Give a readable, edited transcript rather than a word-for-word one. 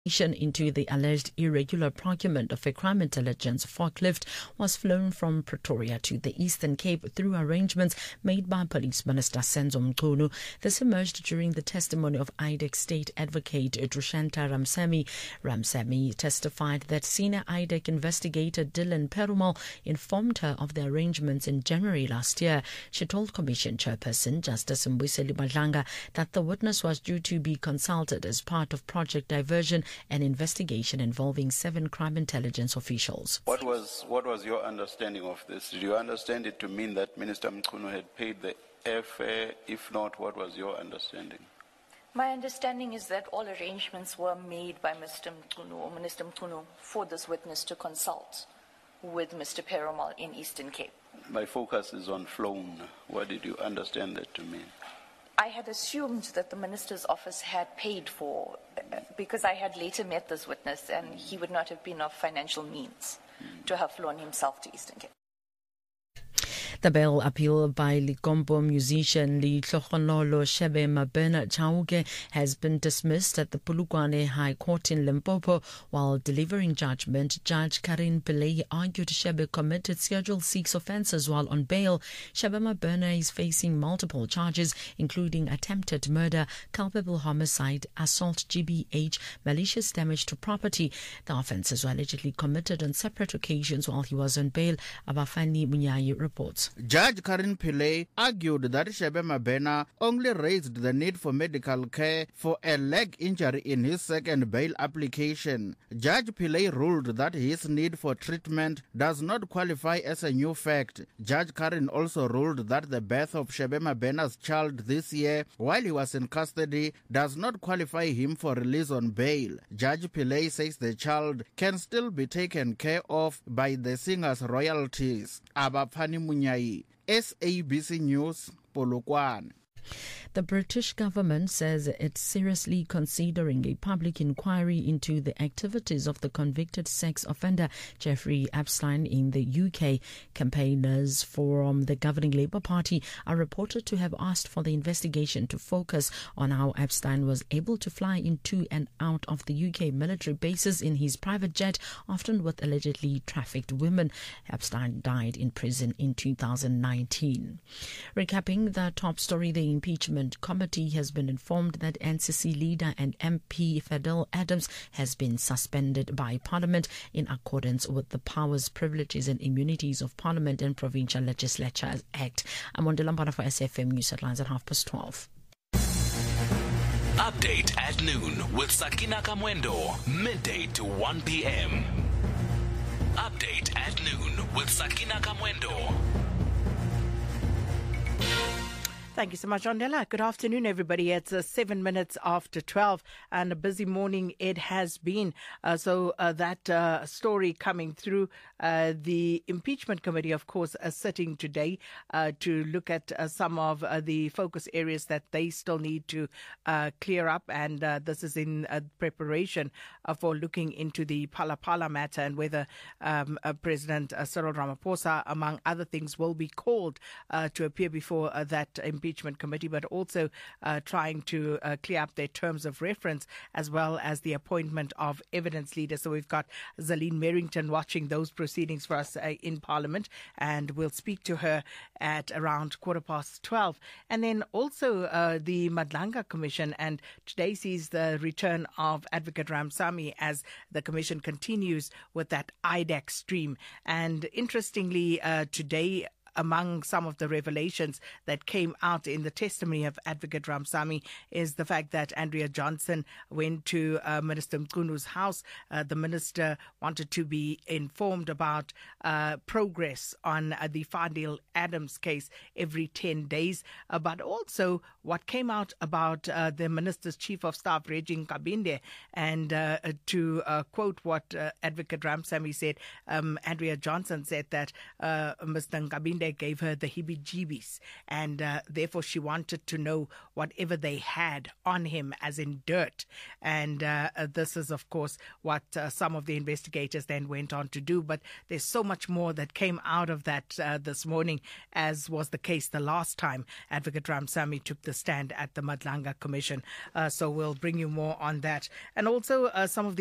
into the alleged irregular procurement of a crime intelligence forklift was flown from Pretoria to the Eastern Cape through arrangements made by Police Minister Senzo Mchunu. This emerged during the testimony of IDEC State Advocate Trushanta Ramsamy. Ramsamy testified that senior IDEC investigator Dylan Perumal informed her of the arrangements in January last year. She told Commission Chairperson Justice Mbuyiseli Madlanga that the witness was due to be consulted as part of Project Diversion, an investigation involving 7 crime intelligence officials. What was your understanding of this? Did you understand it to mean that Minister Mchunu had paid the airfare? If not, what was your understanding? My understanding is that all arrangements were made by Mr. Mchunu or Minister Mchunu for this witness to consult with Mr. Perumal in Eastern Cape. My focus is on flown. What did you understand that to mean? I had assumed that the Minister's office had paid for, because I had later met this witness and he would not have been of financial means to have flown himself to Eastern Cape. The bail appeal by Likombo musician Tlogonolo Shebe Mabena Chauke has been dismissed at the Polokwane High Court in Limpopo. While delivering judgment, Judge Karin Pillay argued Shebe committed Schedule 6 offences while on bail. Shebe Mabena is facing multiple charges, including attempted murder, culpable homicide, assault GBH, malicious damage to property. The offences were allegedly committed on separate occasions while he was on bail. Abafani Munyayi reports. Judge Karin Pillay argued that Shebe Mabena only raised the need for medical care for a leg injury in his second bail application. Judge Pillay ruled that his need for treatment does not qualify as a new fact. Judge Karin also ruled that the birth of Shebe Mabena's child this year while he was in custody does not qualify him for release on bail. Judge Pillay says the child can still be taken care of by the singer's royalties. Abafani Munyayi, SABC News, Polokwane. The British government says it's seriously considering a public inquiry into the activities of the convicted sex offender Jeffrey Epstein in the UK. Campaigners from the governing Labour Party are reported to have asked for the investigation to focus on how Epstein was able to fly into and out of the UK military bases in his private jet, often with allegedly trafficked women. Epstein died in prison in 2019. Recapping the top story, the impeachment committee has been informed that NCC leader and MP Fidel Adams has been suspended by Parliament in accordance with the Powers, Privileges and Immunities of Parliament and Provincial Legislatures Act. I'm on Delampana for SFM News Headlines at 12:30. Update at noon with Sakina Kamwendo, midday to 1 p.m. Update at noon with Sakina Kamwendo. Thank you so much, Andela. Good afternoon, everybody. It's 7 minutes after 12 and a busy morning it has been. That story coming through, the impeachment committee, of course, sitting today to look at some of the focus areas that they still need to clear up. And this is in preparation for looking into the Phala matter and whether President Cyril Ramaphosa, among other things, will be called to appear before that impeachment committee, but also trying to clear up their terms of reference as well as the appointment of evidence leaders. So we've got Zaline Merrington watching those proceedings for us in Parliament, and we'll speak to her at around 12:15. And then also the Madlanga Commission, and today sees the return of Advocate Ramsamy as the Commission continues with that IDEC stream. And interestingly, today, among some of the revelations that came out in the testimony of Advocate Ramsamy is the fact that Andrea Johnson went to Minister Mchunu's house. The minister wanted to be informed about progress on the Fadil Adams case every 10 days, but also what came out about the minister's chief of staff, Regine Kabinde. And to quote what Advocate Ramsamy said, Andrea Johnson said that Mr. Kabinde offender gave her the heebie-jeebies, and therefore she wanted to know whatever they had on him, as in dirt. And this is, of course, what some of the investigators then went on to do. But there's so much more that came out of that this morning, as was the case the last time Advocate Ramsamy took the stand at the Madlanga Commission. So we'll bring you more on that. And also some of the